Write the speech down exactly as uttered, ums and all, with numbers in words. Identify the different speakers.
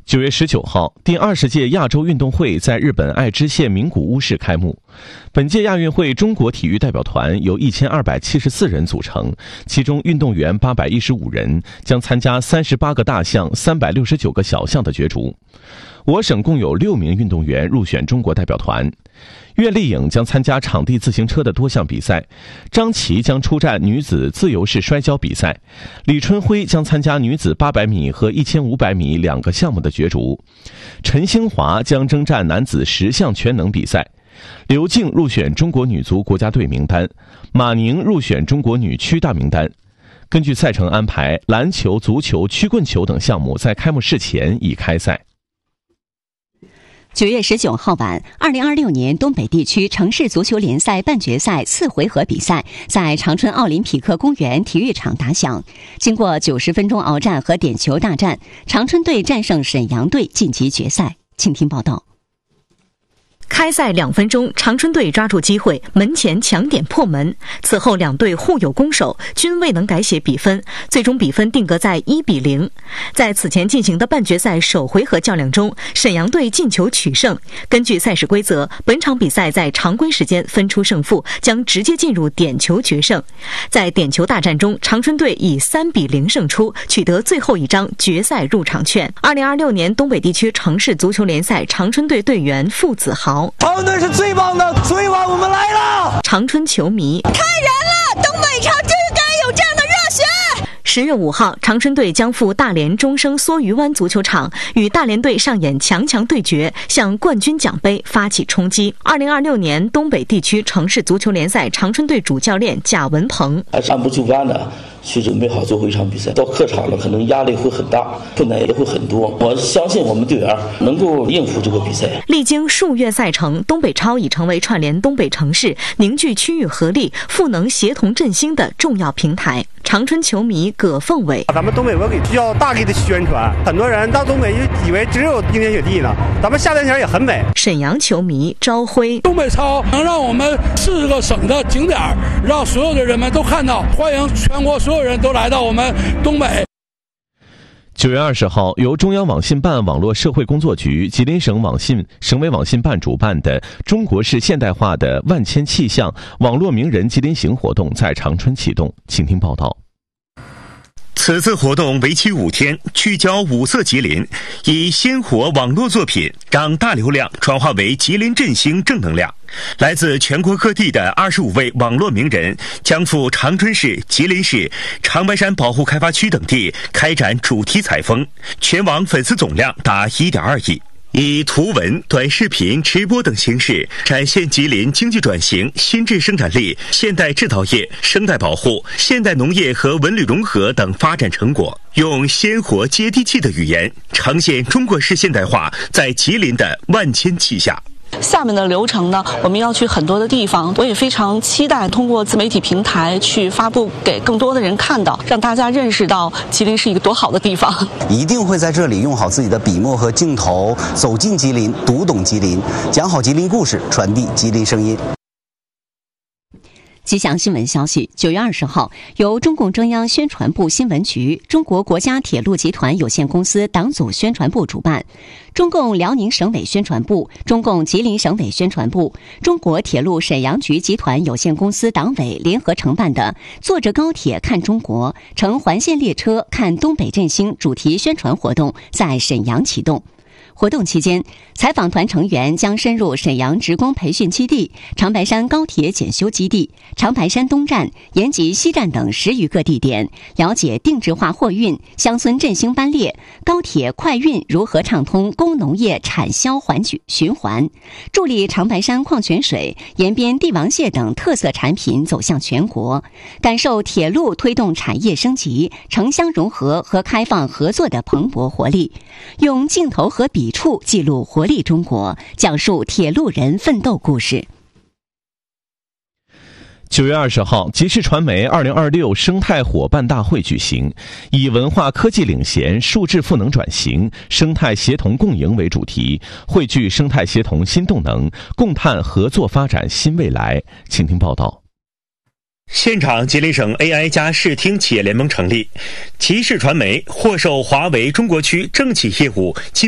Speaker 1: 九月十九号，第二十届亚洲运动会在日本爱知县名古屋市开幕。本届亚运会中国体育代表团由一千二百七十四人组成，其中运动员八百一十五人，将参加三十八个大项、三百六十九个小项的角逐。我省共有六名运动员入选中国代表团。岳丽颖将参加场地自行车的多项比赛，张琪将出战女子自由式摔跤比赛，李春辉将参加女子八百米和一千五百米两个项目的角逐，陈兴华将征战男子十项全能比赛，刘静入选中国女足国家队名单，马宁入选中国女区大名单。根据赛程安排，篮球、足球、曲棍球等项目在开幕式前已开赛。
Speaker 2: 九月十九号晚，二零二六年东北地区城市足球联赛半决赛次回合比赛在长春奥林匹克公园体育场打响。经过九十分钟鏖战和点球大战，长春队战胜沈阳队晋级决赛。请听报道。
Speaker 3: 开赛两分钟，长春队抓住机会，门前抢点破门。此后两队互有攻守，均未能改写比分，最终比分定格在一比零。在此前进行的半决赛首回合较量中，沈阳队进球取胜。根据赛事规则，本场比赛在常规时间分出胜负，将直接进入点球决胜。在点球大战中，长春队以三比零胜出，取得最后一张决赛入场券。二零二六年东北地区城市足球联赛长春队队员傅子豪。
Speaker 4: 长春队是最棒的，最棒，我们来了！
Speaker 3: 长春球迷
Speaker 5: 看人了，东北场就是该有这样的热血。
Speaker 3: 十月五号，长春队将赴大连中生梭鱼湾足球场与大连队上演强强对决，向冠军奖杯发起冲击。二零二六年东北地区城市足球联赛长春队主教练贾文鹏
Speaker 6: 还是按部就班的去准备好最后一场比赛。到客场了，可能压力会很大，困难也会很多。我相信我们队员能够应付这个比赛。
Speaker 3: 历经数月赛程，东北超已成为串联东北城市、凝聚区域合力、赋能协同振兴的重要平台。长春球迷葛凤伟：
Speaker 7: 咱们东北我给需要大力的宣传，很多人到东北就以为只有冰天雪地呢，咱们夏天前也很美。
Speaker 3: 沈阳球迷朝晖：
Speaker 8: 东北超能让我们四个省的景点让所有的人们都看到，欢迎全国所有人都来到我们东北。
Speaker 1: 九月二十号，由中央网信办网络社会工作局、吉林省网信省委网信办主办的中国式现代化的万千气象网络名人吉林行活动在长春启动。请听报道。
Speaker 9: 此次活动为期五天，聚焦五色吉林，以鲜活网络作品让大流量转化为吉林振兴正能量。来自全国各地的二十五位网络名人将赴长春市、吉林市、长白山保护开发区等地开展主题采风，全网粉丝总量达一点二亿。以图文、短视频、直播等形式展现吉林经济转型、新质生产力、现代制造业、生态保护、现代农业和文旅融合等发展成果，用鲜活接地气的语言呈现中国式现代化在吉林的万千气象。
Speaker 10: 下面的流程呢，我们要去很多的地方，我也非常期待通过自媒体平台去发布给更多的人看到，让大家认识到吉林是一个多好的地方。
Speaker 11: 一定会在这里用好自己的笔墨和镜头，走进吉林，读懂吉林，讲好吉林故事，传递吉林声音。
Speaker 2: 吉祥新闻消息，九月二十号，由中共中央宣传部新闻局、中国国家铁路集团有限公司党组宣传部主办，中共辽宁省委宣传部、中共吉林省委宣传部、中国铁路沈阳局集团有限公司党委联合承办的“坐着高铁看中国，乘环线列车看东北振兴”主题宣传活动在沈阳启动。活动期间，采访团成员将深入沈阳职工培训基地、长白山高铁检修基地、长白山东站、延吉西站等十余个地点，了解定制化货运、乡村振兴班列、高铁快运如何畅通工农业产销环循环，助力长白山矿泉水、延边帝王蟹等特色产品走向全国，感受铁路推动产业升级、城乡融合和开放合作的蓬勃活力，用镜头和笔处记录活力中国，讲述铁路人奋斗故事。
Speaker 1: 九月二十号，吉视传媒二零二六生态伙伴大会举行，以文化科技领衔、数字赋能转型、生态协同共赢为主题，汇聚生态协同新动能，共探合作发展新未来。请听报道。
Speaker 9: 现场，吉林省 A I 加视听企业联盟成立，吉视传媒获授华为中国区政企业务